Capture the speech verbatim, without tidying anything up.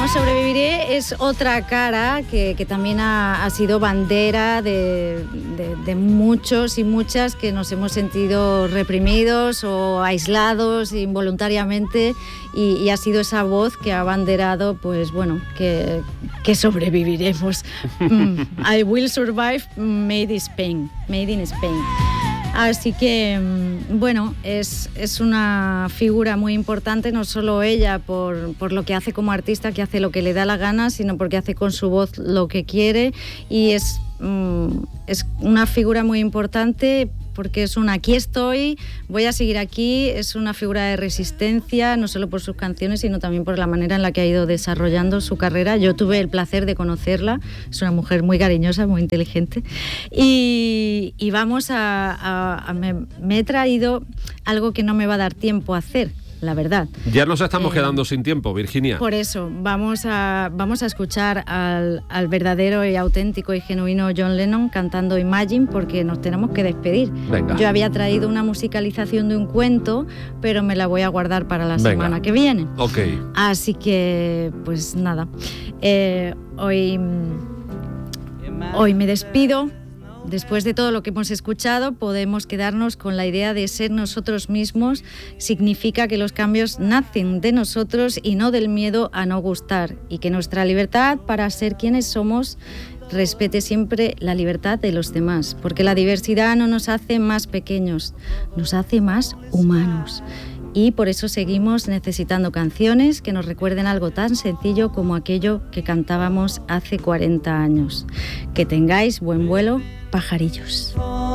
Bueno, Sobreviviré es otra cara que, que también ha, ha sido bandera de, de, de muchos y muchas que nos hemos sentido reprimidos o aislados involuntariamente y, y ha sido esa voz que ha abanderado, pues bueno, que, que sobreviviremos. I will survive, made in Spain, made in Spain. Así que, bueno, es, es una figura muy importante, no solo ella por, por lo que hace como artista, que hace lo que le da la gana, sino porque hace con su voz lo que quiere y es, es una figura muy importante porque es un aquí estoy, voy a seguir aquí, es una figura de resistencia, no solo por sus canciones, sino también por la manera en la que ha ido desarrollando su carrera. Yo tuve el placer de conocerla, es una mujer muy cariñosa, muy inteligente, y, y vamos a... a, a me, me he traído algo que no me va a dar tiempo a hacer, la verdad. Ya nos estamos eh, quedando sin tiempo, Virginia. Por eso, vamos a, vamos a escuchar al, al verdadero y auténtico y genuino John Lennon cantando Imagine, porque nos tenemos que despedir. Venga. Yo había traído una musicalización de un cuento, pero me la voy a guardar para la Venga. semana que viene. Ok. Así que, pues nada, eh, hoy, hoy me despido. Después de todo lo que hemos escuchado, podemos quedarnos con la idea de ser nosotros mismos. Significa que los cambios nacen de nosotros y no del miedo a no gustar, y que nuestra libertad para ser quienes somos respete siempre la libertad de los demás, porque la diversidad no nos hace más pequeños, nos hace más humanos. Y por eso seguimos necesitando canciones que nos recuerden algo tan sencillo como aquello que cantábamos hace cuarenta años. Que tengáis buen vuelo, pajarillos.